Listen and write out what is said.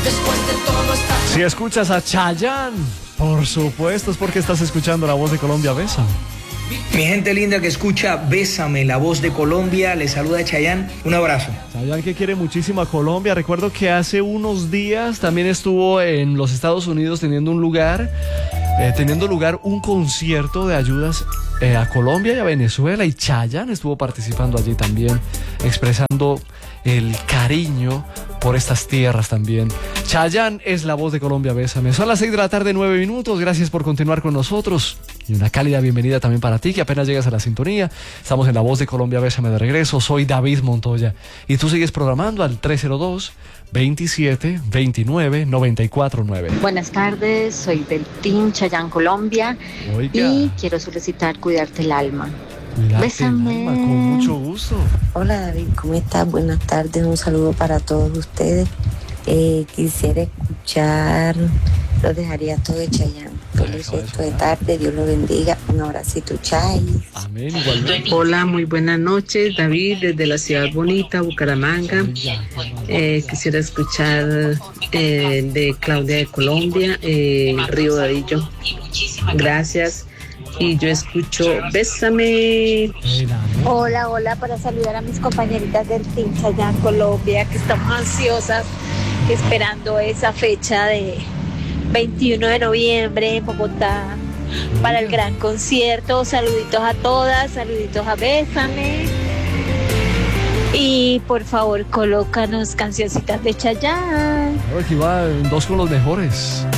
Si escuchas a Chayanne, por supuesto es porque estás escuchando La Voz de Colombia. Bésame. Mi gente linda que escucha Bésame, La Voz de Colombia, les saluda Chayanne, un abrazo. Chayanne que quiere muchísimo a Colombia. Recuerdo que hace unos días también estuvo en los Estados Unidos teniendo lugar un concierto de ayudas a Colombia y a Venezuela, y Chayanne estuvo participando allí también, expresando el cariño por estas tierras también. Chayanne es La Voz de Colombia. Bésame. Son las 6 de la tarde, 9 minutos. Gracias por continuar con nosotros y una cálida bienvenida también para ti que apenas llegas a la sintonía. Estamos en La Voz de Colombia. Bésame de regreso. Soy David Montoya y tú sigues programando al 302-27-29-949. Buenas tardes, soy del Team Chayanne Colombia. Oiga. Y quiero solicitar cuidarte el alma. Bésame. Con mucho gusto. Hola David, ¿cómo estás? Buenas tardes, un saludo para todos ustedes. Quisiera escuchar Lo dejaría todo de Chayanne. Feliz resto de tarde, Dios lo bendiga, un abracito, Chay. Amén, igualmente. Hola, muy buenas noches, David, desde la ciudad bonita, Bucaramanga. Quisiera escuchar de Claudia de Colombia, Río Dadillo. Gracias. Y yo escucho Bésame. Hola, para saludar a mis compañeritas del Team Chayanne Colombia, que estamos ansiosas esperando esa fecha de 21 de noviembre en Bogotá para el gran concierto. Saluditos a todas, saluditos a Bésame. Y por favor, colócanos cancioncitas de Chayanne. Ahora aquí va, dos con los mejores.